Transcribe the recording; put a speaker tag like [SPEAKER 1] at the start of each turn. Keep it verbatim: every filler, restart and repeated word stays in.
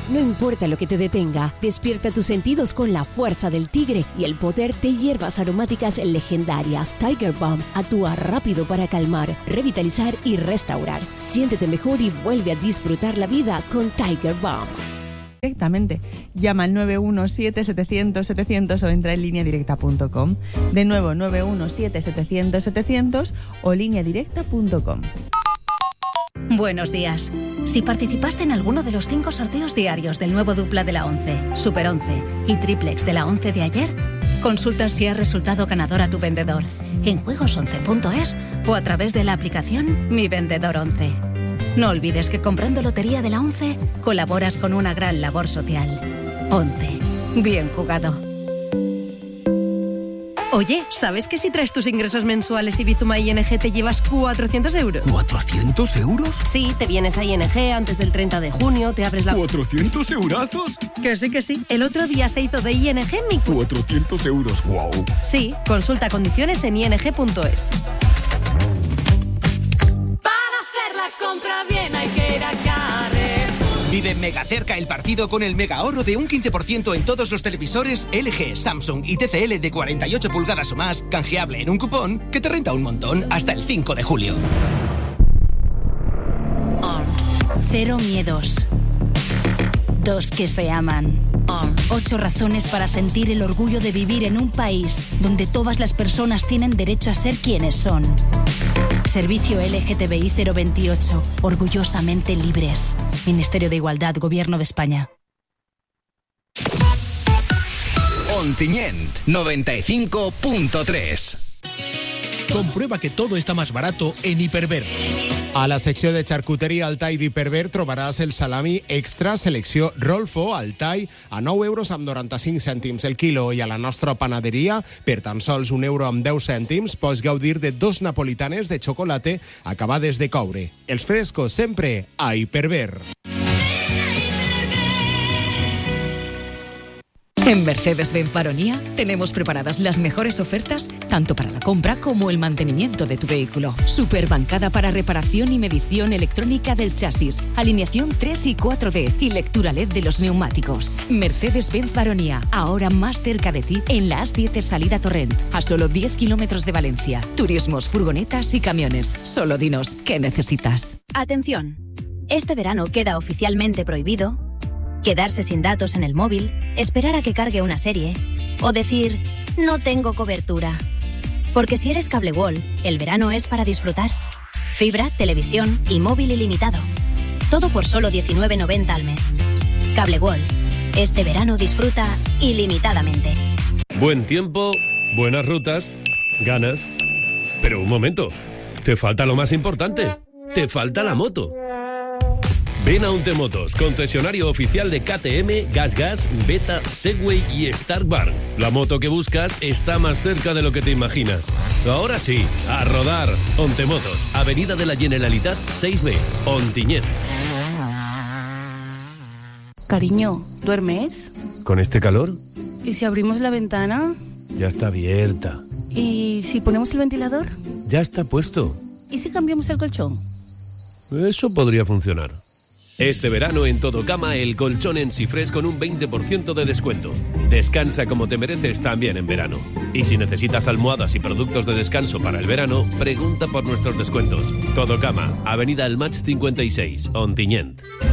[SPEAKER 1] No importa lo que te detenga, despierta tus sentidos con la fuerza del tigre y el poder de hierbas aromáticas legendarias. Tiger Balm actúa rápido para calmar, revitalizar y restaurar. Siéntete mejor y vuelve a disfrutar la vida con Tiger Balm.
[SPEAKER 2] Directamente. Llama al nueve uno siete setecientos setecientos o entra en línea directa punto com. De nuevo, nueve uno siete setecientos setecientos o línea directa punto com.
[SPEAKER 3] Buenos días. Si participaste en alguno de los cinco sorteos diarios del nuevo dupla de la once, Super once y triplex de la once de ayer, consulta si has resultado ganador a tu vendedor en juegos once punto es o a través de la aplicación Mi Vendedor once. No olvides que comprando Lotería de la once colaboras con una gran labor social. once. Bien jugado. Oye, ¿sabes que si traes tus ingresos mensuales y Bizuma I N G te llevas cuatrocientos euros?
[SPEAKER 4] ¿cuatrocientos euros?
[SPEAKER 3] Sí, te vienes a I N G antes del treinta de junio, te abres la...
[SPEAKER 4] ¿cuatrocientos eurazos?
[SPEAKER 3] Que sí, que sí. El otro día se hizo de I N G mi...
[SPEAKER 4] cuatrocientos euros, wow.
[SPEAKER 3] Sí, consulta condiciones en i n g punto es.
[SPEAKER 5] Para hacer la compra bien hay que ir a Carrer.
[SPEAKER 6] Vive mega cerca el partido con el mega ahorro de un quince por ciento en todos los televisores L G, Samsung y T C L de cuarenta y ocho pulgadas o más, canjeable en un cupón que te renta un montón hasta el cinco de julio.
[SPEAKER 7] On. Cero miedos. Dos que se aman. On. Ocho razones para sentir el orgullo de vivir en un país donde todas las personas tienen derecho a ser quienes son. Servicio L G T B I cero veintiocho. Orgullosamente libres. Ministerio de Igualdad, Gobierno de España.
[SPEAKER 8] Ontinyent noventa y cinco punto tres.
[SPEAKER 9] Comprueba que todo está más barato en Hiperver.
[SPEAKER 10] A la secció de xarcuteria Altai d'Hiperver trobaràs el salami extra selecció Rolfo Altai a nou euros amb noranta-cinc cèntims el quilo i a la nostra panaderia per tan sols un euro amb deu cèntims pots gaudir de dos napolitanes de xocolate acabades de coure. Els frescos sempre a Hiperver.
[SPEAKER 11] En Mercedes-Benz Baronía tenemos preparadas las mejores ofertas tanto para la compra como el mantenimiento de tu vehículo. Superbancada para reparación y medición electrónica del chasis, alineación tres y cuatro D y lectura L E D de los neumáticos. Mercedes-Benz Baronía, ahora más cerca de ti en la A siete salida Torrent, a solo diez kilómetros de Valencia. Turismos, furgonetas y camiones. Solo dinos qué necesitas.
[SPEAKER 12] Atención, este verano queda oficialmente prohibido quedarse sin datos en el móvil, esperar a que cargue una serie o decir no tengo cobertura. Porque si eres Cable World, el verano es para disfrutar. Fibra, televisión y móvil ilimitado. Todo por solo diecinueve noventa al mes. Cable World. Este verano disfruta ilimitadamente.
[SPEAKER 13] Buen tiempo, buenas rutas, ganas. Pero un momento, te falta lo más importante. Te falta la moto. Ven a Untemotos, concesionario oficial de K T M, GasGas, Beta, Segway y Starkbarn. La moto que buscas está más cerca de lo que te imaginas. Ahora sí, a rodar. Untemotos, Avenida de la Generalitat seis B, Ontinyent.
[SPEAKER 2] Cariño, ¿duermes?
[SPEAKER 13] ¿Con este calor?
[SPEAKER 2] ¿Y si abrimos la ventana?
[SPEAKER 13] Ya está abierta.
[SPEAKER 2] ¿Y si ponemos el ventilador?
[SPEAKER 13] Ya está puesto.
[SPEAKER 2] ¿Y si cambiamos el colchón?
[SPEAKER 13] Eso podría funcionar. Este verano en Todocama el colchón en Sifres con un veinte por ciento de descuento. Descansa como te mereces también en verano. Y si necesitas almohadas y productos de descanso para el verano, pregunta por nuestros descuentos. Todocama, Avenida El Match cincuenta y seis, Ontinyent.